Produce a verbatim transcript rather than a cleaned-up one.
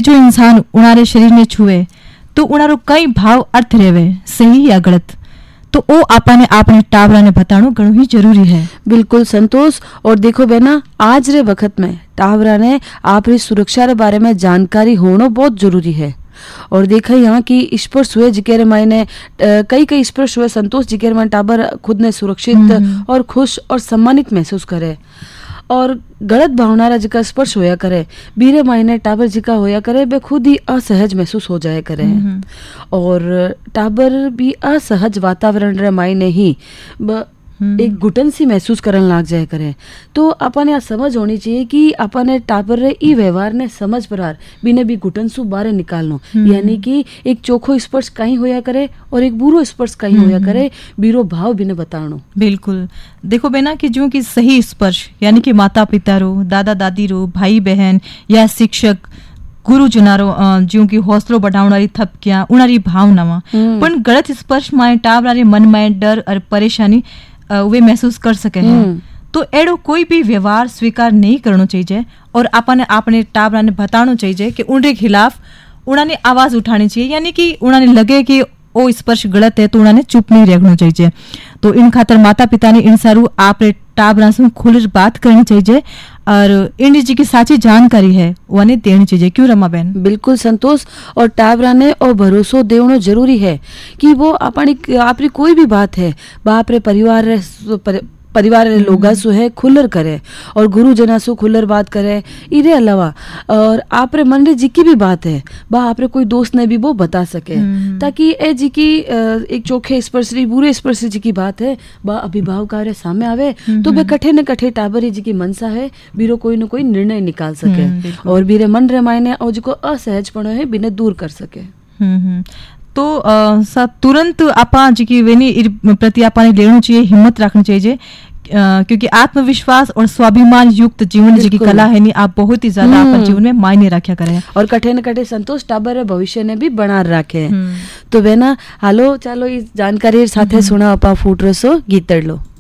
तीजो इंसान उनारे शरीर ने छुए तो उनारो कई भाव अर्थ रेवे सही या गलत तो ओ आपने आपने टाबरा ने बताणो घणो ही जरूरी है। बिल्कुल संतोष। और देखो बहना आज रे वक्त में टाबरा ने आपरी सुरक्षा रे बारे में जानकारी होना बहुत जरूरी है। और देखा यहाँ की स्पर्श हुए जिकेरे मायने कई कई स्पर्श हुए संतोष जिकेरे मायने टाबर खुद ने सुरक्षित और खुश और सम्मानित महसूस करे और गलत भावना रा जिका स्पर्श होया करे बीरे मायने टाबर जिका होया करे बे खुद ही असहज महसूस हो जाया करे और टाबर भी असहज वातावरण रे मायने ही एक घुटन सी महसूस करन लाग जाए करे। तो अपन यहाँ समझ होनी चाहिए कि अपन टाबर रे ई व्यवहार ने समझ परार बिने भी घुटन सु बारे निकालनो यानी कि एक चोखो स्पर्श कहीं होया करे और एक बुरो स्पर्श कहीं होया करे बीरो भाव बिने बतानो। बिल्कुल देखो बेना कि जो कि सही स्पर्श यानी कि माता पिता रो दादा दादी रो भाई बहन या शिक्षक गुरुजनारो जो कि हौसलो बढ़ावणारी थपकियां उनारी भावनावा पण गलत स्पर्श माए टाबरारे मन में डर और परेशानी वे महसूस कर सके हैं। तो एड़ो कोई भी व्यवहार स्वीकार नहीं करना चाहिए और आपने आपने टाबरा ने बताना चाहिए कि उनके खिलाफ उन्होंने आवाज उठानी चाहिए यानी कि उन्होंने लगे कि ओ स्पर्श गलत है तो उन्होंने चुप नहीं रहना चाहिए। तो इन खातर माता पिता ने इन सारू आपने टाबरा से खुलकर बात करनी चाहिए और इन जी की साची जानकारी है वो देनी चाहिए। क्यों रमा बहन? बिल्कुल संतोष। और टाबरा ने और भरोसो देवनो जरूरी है कि वो अपनी आपरी कोई भी बात है बाप रे परिवार रे पर, परिवार रे लोगा सु है खुलर करे और गुरुजना सु खुलर बात करे। इरे अलावा और आपरे मन रे जी की भी बात है बा आपरे कोई दोस्त ने भी वो बता सके ताकि ए जी की एक चोखे स्पर्श बुरे स्पर्श जी की बात है बा अभिभावक रे सामने आवे तो बे कठे न कठे टाबर जी की मनसा है बीरो कोई न कोई निर्णय निकाल सके और बीरे मन रे मायने और जिको असहजपण है बिने दूर कर सके। तो आ, तुरंत आपा जी की वेनी प्रति आपा ने लेना चाहिए हिम्मत रखनी चाहिए आ, क्योंकि आत्मविश्वास और स्वाभिमान युक्त जीवन जी की कला है नहीं आप बहुत ही ज्यादा आपन जीवन में मायने रखा करें और कठे न कठे संतोष टाबर भविष्य ने भी बना रखे। तो वेना हालो चलो इस जानकारी साथे सुना आपा फूट रसो गीतड़ लो।